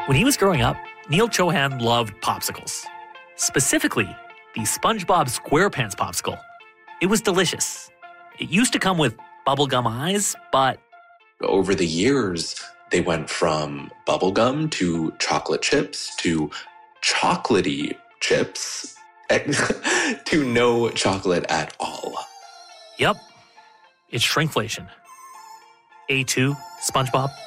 When he was growing up, Neil Chohan loved popsicles. Specifically, the SpongeBob SquarePants popsicle. It was delicious. It used to come with bubblegum eyes, but over the years, they went from bubblegum to chocolate chips to chocolatey chips to no chocolate at all. Yep, it's shrinkflation. A2, SpongeBob.